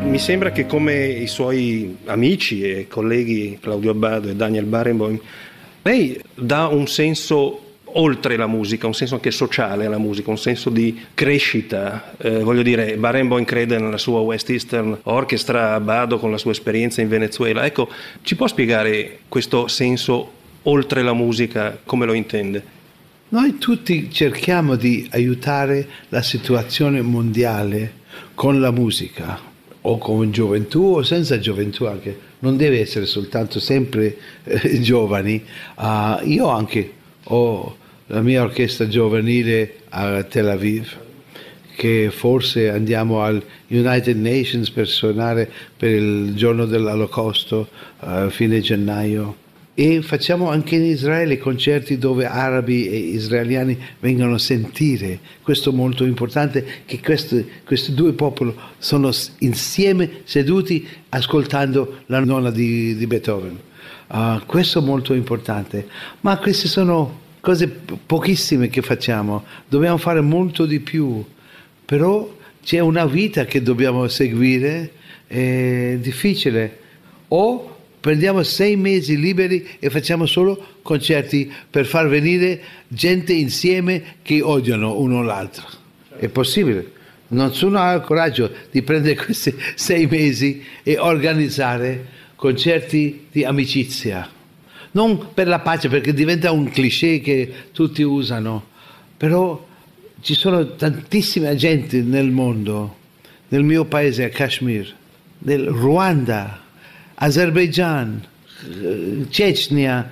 Mi sembra che, come i suoi amici e colleghi Claudio Abbado e Daniel Barenboim, lei dà un senso oltre la musica, un senso anche sociale alla musica, un senso di crescita. Voglio dire, Barenboim crede nella sua West Eastern Orchestra, Abbado con la sua esperienza in Venezuela. Ecco, ci può spiegare questo senso oltre la musica, come lo intende? Noi tutti cerchiamo di aiutare la situazione mondiale con la musica, o con gioventù o senza gioventù anche. Non deve essere soltanto sempre giovani. Io anche ho la mia orchestra giovanile a Tel Aviv, che forse andiamo al United Nations per suonare per il giorno dell'Olocausto a fine gennaio. E facciamo anche in Israele concerti dove arabi e israeliani vengono a sentire. Questo è molto importante, che questi due popoli sono insieme seduti ascoltando la nona di Beethoven. Questo è molto importante. Ma queste sono cose pochissime che facciamo. Dobbiamo fare molto di più. Però c'è una vita che dobbiamo seguire, è difficile. O prendiamo 6 mesi liberi e facciamo solo concerti per far venire gente insieme che odiano uno l'altro. È possibile. Nessuno ha il coraggio di prendere questi 6 mesi e organizzare concerti di amicizia. Non per la pace, perché diventa un cliché che tutti usano, però ci sono tantissime gente nel mondo, nel mio paese, a Kashmir, nel Ruanda, Azerbaijan, Cecenia,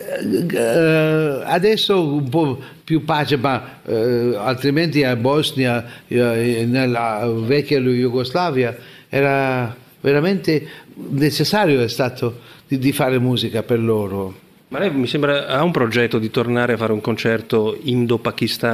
adesso un po' più pace, ma altrimenti a Bosnia, nella vecchia Jugoslavia, era veramente necessario è stato di fare musica per loro. Ma lei mi sembra ha un progetto di tornare a fare un concerto indo-pakistano